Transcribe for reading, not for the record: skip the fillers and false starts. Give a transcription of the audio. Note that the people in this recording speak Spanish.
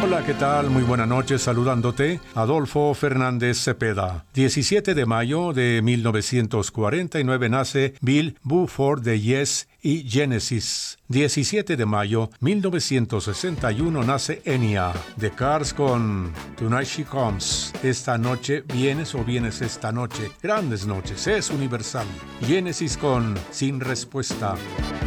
Hola, ¿qué tal? Muy buena noche, saludándote, Adolfo Fernández Cepeda. 17 de mayo de 1949 nace Bill Bruford de Yes y Genesis. 17 de mayo 1961 nace Enya de Cars con Tonight She Comes. Esta noche vienes o vienes esta noche. Grandes noches, es universal. Genesis con Sin Respuesta.